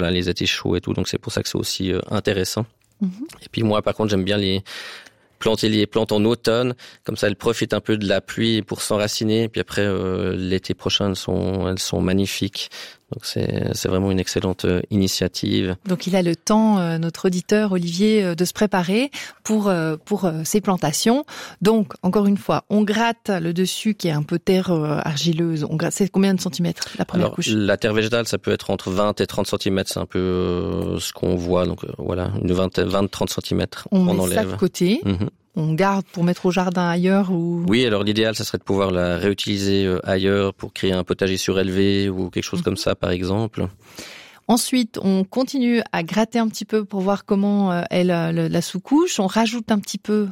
voilà, les étés chauds et tout. Donc c'est pour ça que c'est aussi intéressant. Et puis moi, par contre, j'aime bien planter les plantes en automne, comme ça elles profitent un peu de la pluie pour s'enraciner, et puis après l'été prochain elles sont magnifiques. Donc c'est vraiment une excellente initiative. Donc il a le temps, notre auditeur Olivier, de se préparer pour ces plantations. Donc encore une fois, on gratte le dessus qui est un peu terre argileuse. On gratte, c'est combien de centimètres la première couche? La terre végétale, ça peut être entre 20 et 30 centimètres, c'est un peu ce qu'on voit. Donc voilà, une 20-30 centimètres. On met ça de côté. On garde pour mettre au jardin ailleurs ou... Oui, alors l'idéal, ça serait de pouvoir la réutiliser ailleurs pour créer un potager surélevé ou quelque chose comme ça, par exemple. Ensuite, on continue à gratter un petit peu pour voir comment est la sous-couche. On rajoute un petit peu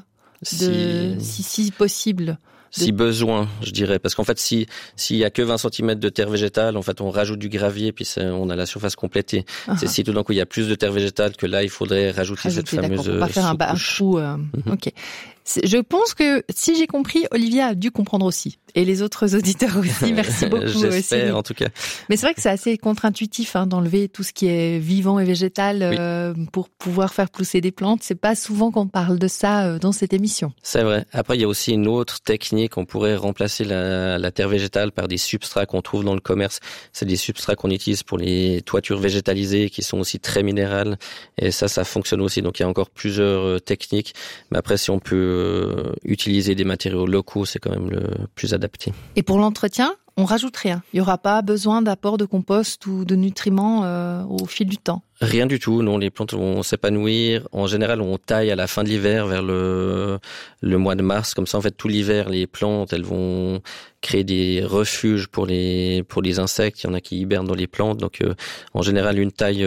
si possible. Si besoin, je dirais. Parce qu'en fait, s'il y a que 20 cm de terre végétale, en fait, on rajoute du gravier, puis on a la surface complétée. C'est si tout d'un coup, il y a plus de terre végétale que là, il faudrait rajouter cette fameuse pour pas faire un trou. Ok. Je pense que, si j'ai compris, Olivier a dû comprendre aussi. Et les autres auditeurs aussi. Merci beaucoup. J'espère, en tout cas. Mais c'est vrai que c'est assez contre-intuitif, d'enlever tout ce qui est vivant et végétal, pour pouvoir faire pousser des plantes. C'est pas souvent qu'on parle de ça dans cette émission. C'est vrai. Après, il y a aussi une autre technique. On pourrait remplacer la terre végétale par des substrats qu'on trouve dans le commerce. C'est des substrats qu'on utilise pour les toitures végétalisées qui sont aussi très minérales. Et ça fonctionne aussi. Donc, il y a encore plusieurs techniques. Mais après, si on peut utiliser des matériaux locaux, c'est quand même le plus adapté. Et pour l'entretien, on rajoute rien. Il y aura pas besoin d'apport de compost ou de nutriments au fil du temps. Rien du tout. Non, les plantes vont s'épanouir. En général, on taille à la fin de l'hiver, vers le mois de mars. Comme ça, en fait, tout l'hiver, les plantes, elles vont créer des refuges pour les insectes. Il y en a qui hibernent dans les plantes. Donc, en général, une taille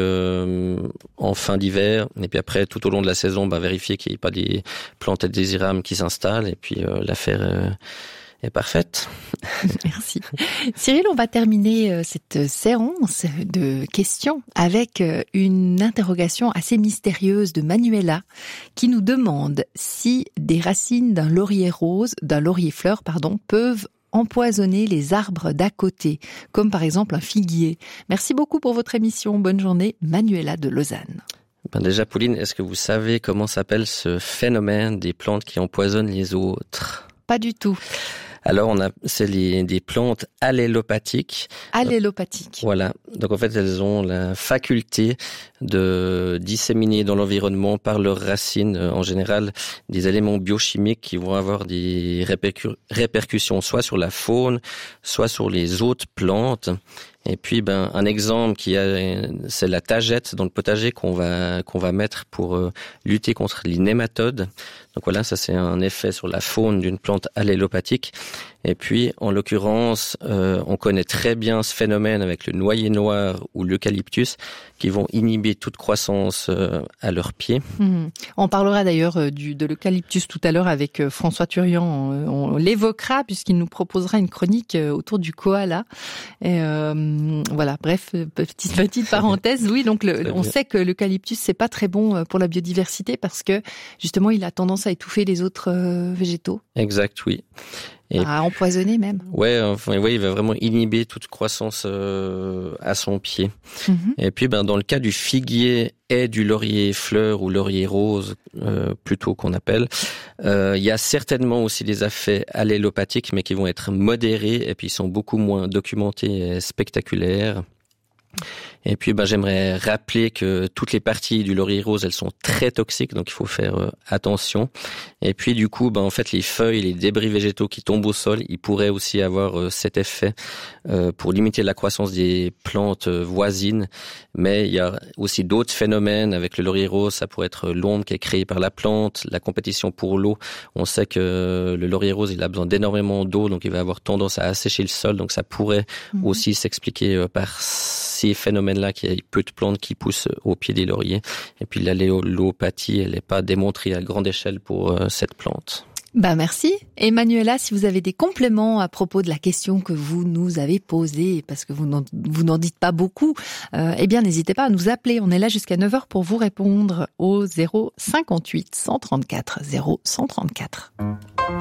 en fin d'hiver. Et puis après, tout au long de la saison, vérifier qu'il n'y ait pas des plantes indésirables qui s'installent. Et puis, l'affaire est parfaite. Merci. Cyril, on va terminer cette séance de questions avec une interrogation assez mystérieuse de Manuela qui nous demande si des racines d'un laurier fleur, peuvent empoisonner les arbres d'à côté, comme par exemple un figuier. Merci beaucoup pour votre émission. Bonne journée, Manuela de Lausanne. Déjà, Pauline, est-ce que vous savez comment s'appelle ce phénomène des plantes qui empoisonnent les autres? Pas du tout. Alors, c'est des plantes allélopathiques. Allélopathiques. Voilà. Donc, en fait, elles ont la faculté de disséminer dans l'environnement par leurs racines, en général, des éléments biochimiques qui vont avoir des répercussions soit sur la faune, soit sur les autres plantes. Et puis, un exemple c'est la tagette dans le potager qu'on va mettre pour lutter contre les nématodes. Donc voilà, ça c'est un effet sur la faune d'une plante allélopathique. Et puis, en l'occurrence, on connaît très bien ce phénomène avec le noyer noir ou l'eucalyptus qui vont inhiber toute croissance à leurs pieds. On parlera d'ailleurs de l'eucalyptus tout à l'heure avec François Turian. On l'évoquera puisqu'il nous proposera une chronique autour du koala. Et voilà, bref, petite parenthèse. Oui, donc on sait que l'eucalyptus c'est pas très bon pour la biodiversité parce que justement il a tendance à étouffer les autres végétaux. Exact, oui. À empoisonner même. Ouais, il va vraiment inhiber toute croissance à son pied. Et puis, dans le cas du figuier et du laurier fleur ou laurier rose, plutôt qu'on appelle, il y a certainement aussi des effets allélopathiques, mais qui vont être modérés et puis ils sont beaucoup moins documentés et spectaculaires. Et puis, j'aimerais rappeler que toutes les parties du laurier rose, elles sont très toxiques, donc il faut faire attention. Et puis, du coup, en fait, les feuilles, les débris végétaux qui tombent au sol, ils pourraient aussi avoir cet effet pour limiter la croissance des plantes voisines. Mais il y a aussi d'autres phénomènes avec le laurier rose. Ça pourrait être l'ombre qui est créée par la plante, la compétition pour l'eau. On sait que le laurier rose, il a besoin d'énormément d'eau, donc il va avoir tendance à assécher le sol. Donc ça pourrait aussi s'expliquer par ces phénomènes-là, qu'il y a peu de plantes qui poussent au pied des lauriers. Et puis l'allélopathie, elle n'est pas démontrée à grande échelle pour cette plante. Merci. Et Manuela, si vous avez des compléments à propos de la question que vous nous avez posée, parce que vous n'en dites pas beaucoup, n'hésitez pas à nous appeler. On est là jusqu'à 9h pour vous répondre au 058 134 0134.